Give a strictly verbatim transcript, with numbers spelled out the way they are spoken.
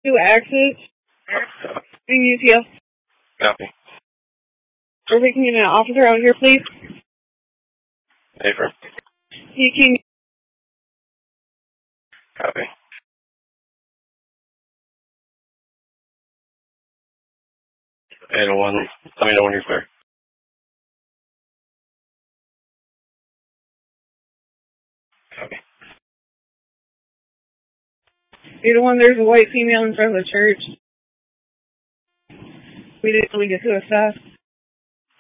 Two axes. Being U T L. Copy. We're taking an officer out here, please. Paper. You can. Copy. eight oh one, let me know when you're clear. Copy. eight oh one, there's a white female in front of the church. We didn't really get to assess.